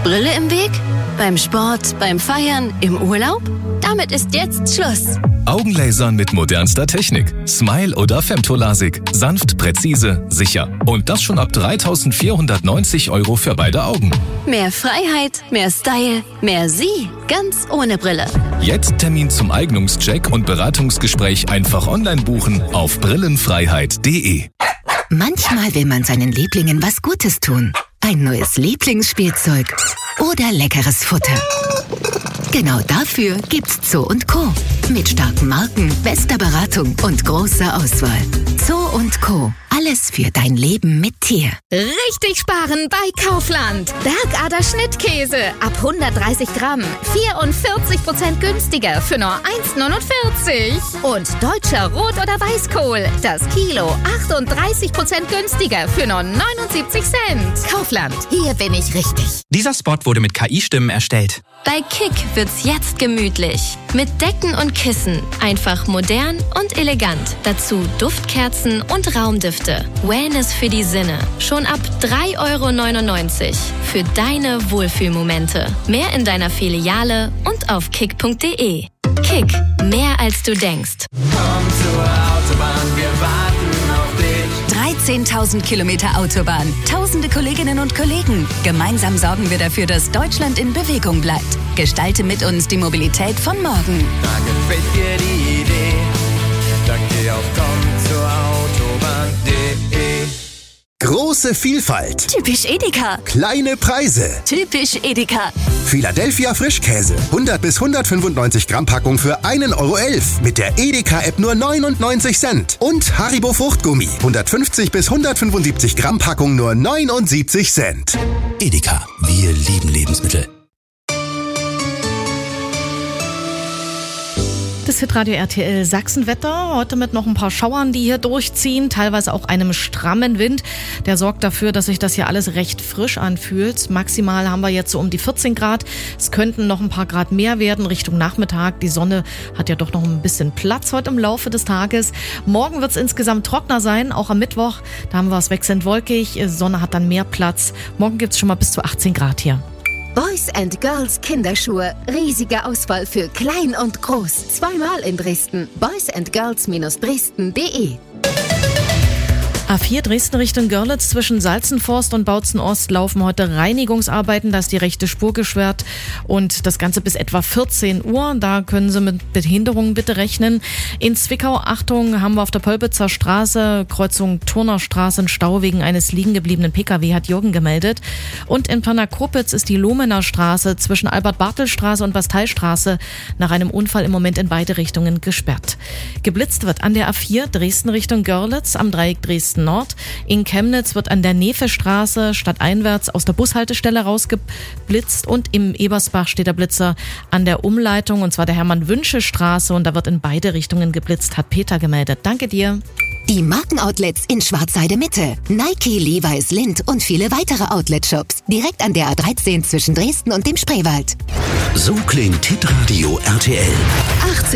Brille im Weg? Beim Sport, beim Feiern, im Urlaub? Damit ist jetzt Schluss. Augenlasern mit modernster Technik. Smile oder Femtolasik. Sanft, präzise, sicher. Und das schon ab 3.490 € für beide Augen. Mehr Freiheit, mehr Style, mehr Sie. Ganz ohne Brille. Jetzt Termin zum Eignungscheck und Beratungsgespräch einfach online buchen auf brillenfreiheit.de. Manchmal will man seinen Lieblingen was Gutes tun. Ein neues Lieblingsspielzeug oder leckeres Futter. Genau dafür gibt's Zoo & Co. Mit starken Marken, bester Beratung und großer Auswahl. Zoo & Co. Alles für dein Leben mit Tier. Richtig sparen bei Kaufland. Bergader Schnittkäse ab 130 Gramm. 44% günstiger für nur 1,49. Und deutscher Rot- oder Weißkohl. Das Kilo 38% günstiger für nur 79 Cent. Kaufland, hier bin ich richtig. Dieser Spot wurde mit KI-Stimmen erstellt. Bei Kick wird's jetzt gemütlich. Mit Decken und Kissen. Einfach modern und elegant. Dazu Duftkerzen und Raumdüfte. Wellness für die Sinne. Schon ab 3,99 € für deine Wohlfühlmomente. Mehr in deiner Filiale und auf kick.de. Kick, mehr als du denkst. Komm zur Autobahn, wir warten auf dich. 13.000 Kilometer Autobahn, tausende Kolleginnen und Kollegen. Gemeinsam sorgen wir dafür, dass Deutschland in Bewegung bleibt. Gestalte mit uns die Mobilität von morgen. Da gefällt dir die Idee, dann geh auf kommzurautobahn.de. Große Vielfalt. Typisch Edeka. Kleine Preise. Typisch Edeka. Philadelphia Frischkäse. 100 bis 195 Gramm Packung für 1,11 € mit der Edeka-App nur 99 Cent. Und Haribo Fruchtgummi. 150 bis 175 Gramm Packung nur 79 Cent. Edeka. Wir lieben Lebensmittel. Das Hitradio RTL Sachsenwetter. Heute mit noch ein paar Schauern, die hier durchziehen. Teilweise auch einem strammen Wind. Der sorgt dafür, dass sich das hier alles recht frisch anfühlt. Maximal haben wir jetzt so um die 14 Grad. Es könnten noch ein paar Grad mehr werden Richtung Nachmittag. Die Sonne hat ja doch noch ein bisschen Platz heute im Laufe des Tages. Morgen wird es insgesamt trockener sein. Auch am Mittwoch. Da haben wir es wechselnd wolkig. Sonne hat dann mehr Platz. Morgen gibt es schon mal bis zu 18 Grad hier. Boys & Girls Kinderschuhe. Riesige Auswahl für klein und groß. Zweimal in Dresden. boysandgirls-dresden.de. A4 Dresden Richtung Görlitz zwischen Salzenforst und Bautzen-Ost laufen heute Reinigungsarbeiten. Da ist die rechte Spur gesperrt und das Ganze bis etwa 14 Uhr. Da können Sie mit Behinderungen bitte rechnen. In Zwickau, Achtung, haben wir auf der Polpitzer Straße, Kreuzung Turnerstraße, einen Stau wegen eines liegen gebliebenen Pkw, hat Jürgen gemeldet. Und in Pirna-Kopitz ist die Lohmener Straße zwischen Albert-Bartel-Straße und Basteistraße nach einem Unfall im Moment in beide Richtungen gesperrt. Geblitzt wird an der A4 Dresden Richtung Görlitz am Dreieck Dresden Nord. In Chemnitz wird an der Nefe-Straße stadteinwärts aus der Bushaltestelle rausgeblitzt und im Ebersbach steht der Blitzer an der Umleitung und zwar der Hermann-Wünsche-Straße und da wird in beide Richtungen geblitzt, hat Peter gemeldet. Danke dir. Die Markenoutlets in Schwarzheide Mitte. Nike, Levi's, Lindt und viele weitere Outlet-Shops. Direkt an der A13 zwischen Dresden und dem Spreewald. So klingt Hitradio RTL. 18